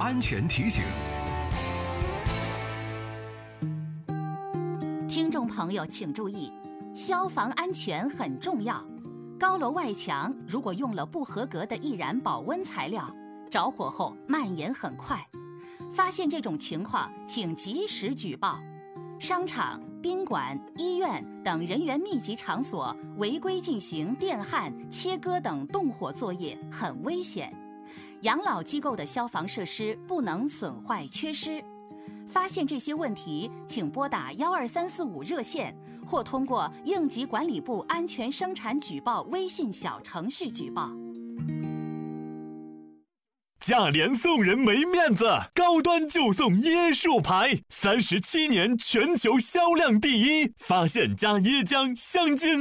安全提醒。 听众朋友请注意，消防安全很重要。高楼外墙如果用了不合格的易燃保温材料，着火后蔓延很快。发现这种情况，请及时举报。商场、宾馆、医院等人员密集场所违规进行电焊、切割等动火作业很危险。养老机构的消防设施不能损坏缺失。发现这些问题，请拨打12345热线，或通过应急管理部安全生产举报微信小程序举报。 价廉送人没面子，高端就送椰树牌，37年全球销量第一，发现加椰浆香精。